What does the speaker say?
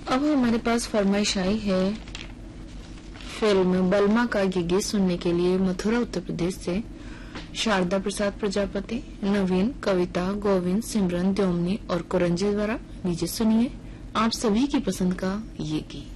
अब हमारे पास फरमाइश आई है फिल्म बलमा का ये गीत सुनने के लिए मथुरा उत्तर प्रदेश से शारदा प्रसाद प्रजापति, नवीन, कविता, गोविंद, सिमरन, द्योमनी और कुरंजी द्वारा। लीजिए सुनिए आप सभी की पसंद का ये गीत।